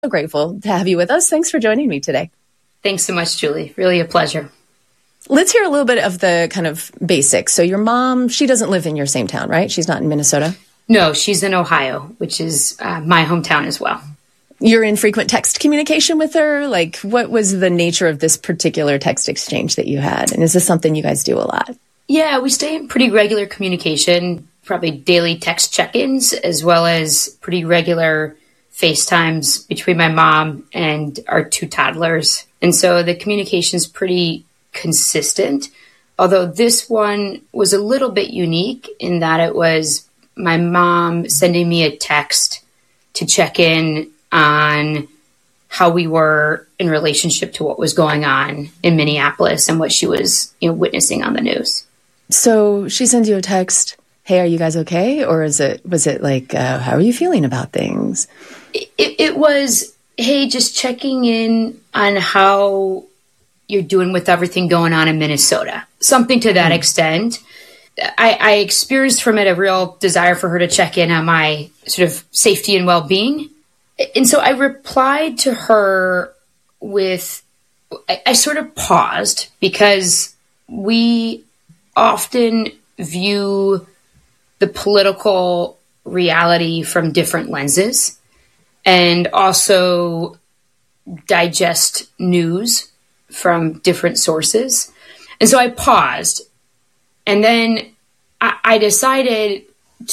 grateful to have you with us. Thanks for joining me today. Thanks so much, Julie. Really a pleasure. Let's hear a little bit of the kind of basics. So your mom, she doesn't live in your same town, right? She's not in Minnesota? No, she's in Ohio, which is my hometown as well. You're in frequent text communication with her? Like, what was the nature of this particular text exchange that you had? And is this something you guys do a lot? Yeah, we stay in pretty regular communication, probably daily text check-ins, as well as pretty regular FaceTimes between my mom and our two toddlers. And so the communication's pretty consistent, although this one was a little bit unique in that it was my mom sending me a text to check in on how we were in relationship to what was going on in Minneapolis and what she was, witnessing on the news. So she sends you a text, hey, are you guys okay? Or was it like, how are you feeling about things? It was, hey, just checking in on how you're doing with everything going on in Minnesota. Something to that extent. I experienced from it a real desire for her to check in on my sort of safety and well-being. And so I replied to her with, I sort of paused because we often view the political reality from different lenses and also digest news from different sources. And so I paused, and then I decided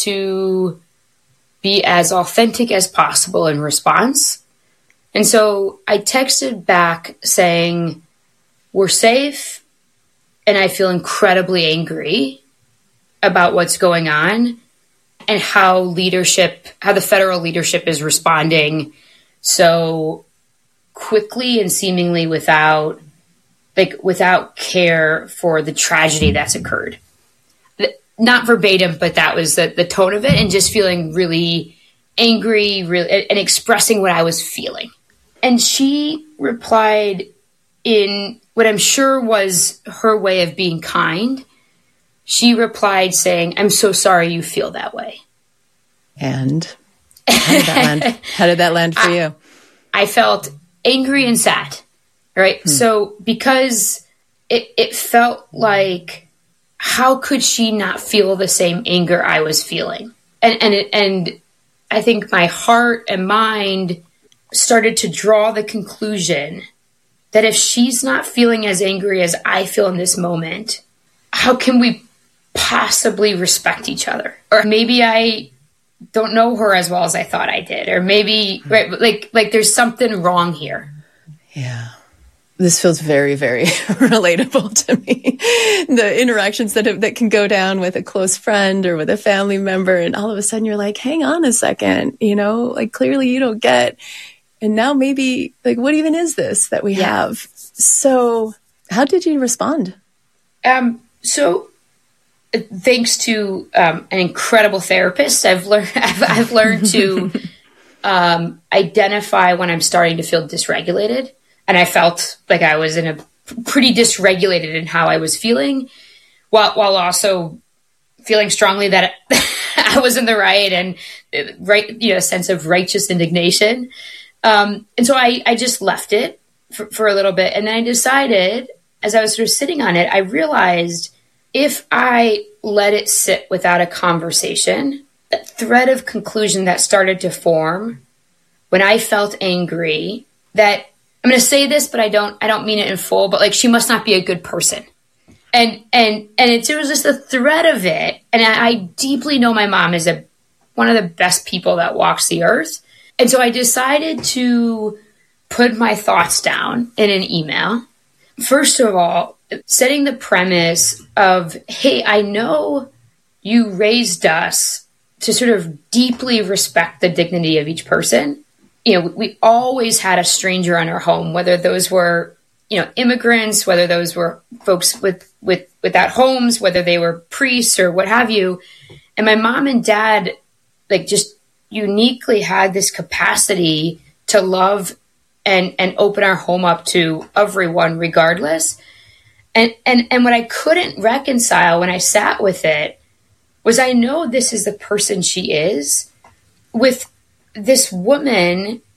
to be as authentic as possible in response. And so I texted back saying, we're safe, and I feel incredibly angry about what's going on and how the federal leadership is responding so quickly and seemingly without care for the tragedy that's occurred. Not verbatim, but that was the tone of it, and just feeling really angry, and expressing what I was feeling. And she replied in what I'm sure was her way of being kind. She replied saying, I'm so sorry you feel that way. And how did that land? How did that land for you? I felt angry and sad, right? So because it felt like, how could she not feel the same anger I was feeling? And I think my heart and mind started to draw the conclusion that if she's not feeling as angry as I feel in this moment, how can we possibly respect each other? Or maybe I don't know her as well as I thought I did. Or maybe, right, like there's something wrong here. Yeah. This feels very, very relatable to me. The interactions that can go down with a close friend or with a family member, and all of a sudden you're like, hang on a second, like clearly you don't get, and now maybe like, what even is this that we have? So how did you respond? So thanks to an incredible therapist, I've learned to identify when I'm starting to feel dysregulated. And I felt like I was pretty dysregulated in how I was feeling, while also feeling strongly that I was in the right and a sense of righteous indignation. And so I just left it for a little bit. And then I decided, as I was sort of sitting on it, I realized if I let it sit without a conversation, that thread of conclusion that started to form when I felt angry, that I'm going to say this, but I don't mean it in full, but like, she must not be a good person. And it was just the thread of it. And I deeply know my mom is one of the best people that walks the earth. And so I decided to put my thoughts down in an email. First of all, setting the premise of, hey, I know you raised us to sort of deeply respect the dignity of each person. We always had a stranger in our home, whether those were, immigrants, whether those were folks without homes, whether they were priests or what have you. And my mom and dad, just uniquely had this capacity to love and open our home up to everyone regardless. And what I couldn't reconcile when I sat with it was, I know this is the person she is, with this woman